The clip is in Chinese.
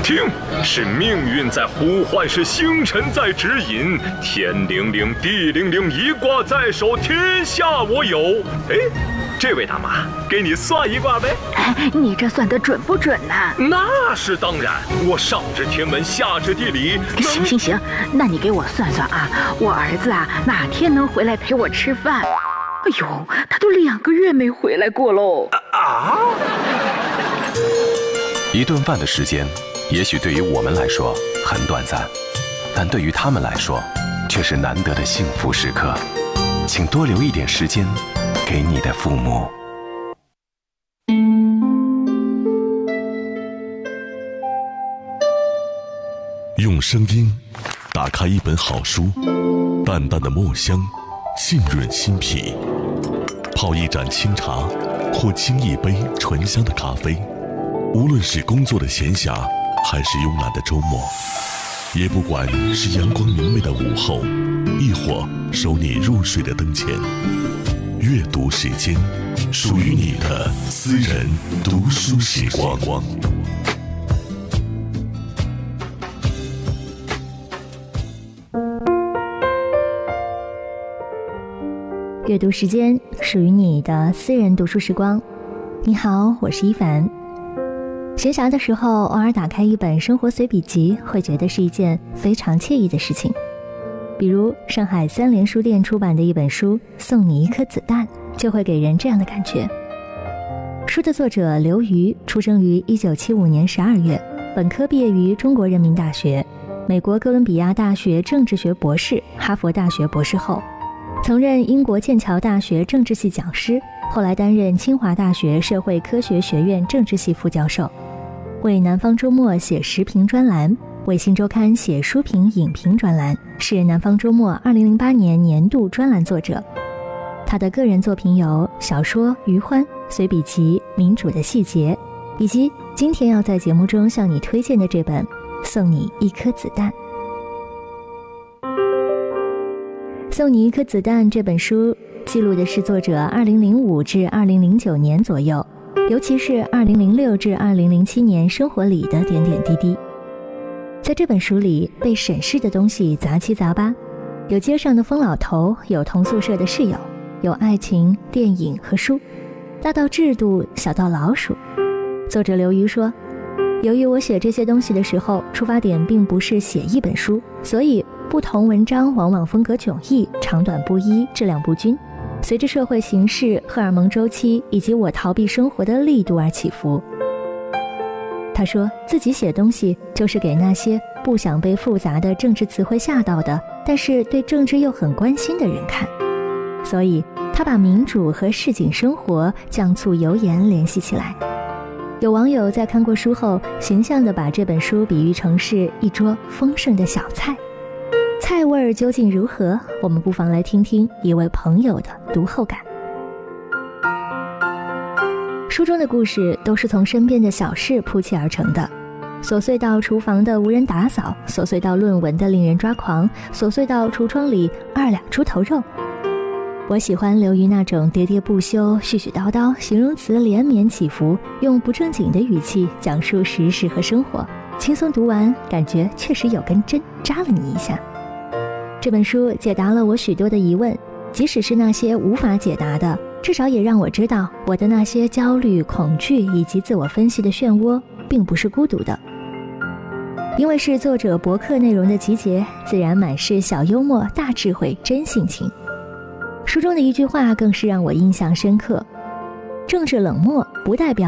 听，是命运在呼唤，是星辰在指引。天灵灵，地灵灵，一卦在手，天下我有。哎，这位大妈，给你算一卦呗。 哎，你这算得准不准呢？ 那是当然，我上知天文，下知地理。 行，那你给我算算啊，我儿子啊哪天能回来陪我吃饭？哎呦，他都2个月没回来过喽。 一顿饭的时间，也许对于我们来说很短暂，但对于他们来说，却是难得的幸福时刻。请多留一点时间给你的父母。 用声音打开一本好书，淡淡的墨香浸润心脾，泡一盏清茶，或沏一杯醇香的咖啡。无论是工作的闲暇，还是慵懒的周末，也不管是阳光明媚的午后，亦或收你入睡的灯前，阅读时间，属于你的私人读书时光。 阅读时间，属于你的私人读书时光。你好，我是一凡。闲暇的时候，偶尔打开一本生活随笔集，会觉得是一件非常惬意的事情。比如上海三联书店出版的一本书《送你一颗子弹》，就会给人这样的感觉。书的作者刘瑜出生于1975年12月，本科毕业于中国人民大学、美国哥伦比亚大学政治学博士、哈佛大学博士后，曾任英国剑桥大学政治系讲师，后来担任清华大学社会科学学院政治系副教授，为南方周末写时评专栏，为新周刊写书评影评专栏，是南方周末2008年年度专栏作者。他的个人作品有小说《余欢》、随笔集《民主的细节》，以及今天要在节目中向你推荐的这本《送你一颗子弹》。送你一颗子弹这本书记录的是作者2005至2009年左右，尤其是2006至2007年生活里的点点滴滴。在这本书里，被审视的东西杂七杂八，有街上的疯老头，有同宿舍的室友，有爱情、电影和书，大到制度，小到老鼠。作者刘瑜说，由于我写这些东西的时候，出发点并不是写一本书，所以不同文章往往风格迥异，长短不一，质量不均，随着社会形势、荷尔蒙周期以及我逃避生活的力度而起伏。他说自己写东西就是给那些不想被复杂的政治词汇吓到的，但是对政治又很关心的人看，所以他把民主和市井生活酱醋油盐联系起来。有网友在看过书后，形象地把这本书比喻成是一桌丰盛的小菜。菜味究竟如何？我们不妨来听听一位朋友的读后感。书中的故事都是从身边的小事铺砌而成的，琐碎到厨房的无人打扫，琐碎到论文的令人抓狂，琐碎到橱窗里2两猪头肉。我喜欢刘瑜那种喋喋不休、絮絮叨叨，形容词连绵起伏，用不正经的语气讲述时事和生活，轻松读完，感觉确实有根针扎了你一下。这本书解答了我许多的疑问，即使是那些无法解答的，至少也让我知道我的那些焦虑、恐惧以及自我分析的漩涡并不是孤独的。因为是作者博客内容的集结，自然满是小幽默、大智慧、真性情。书中的一句话更是让我印象深刻：政治冷漠不代表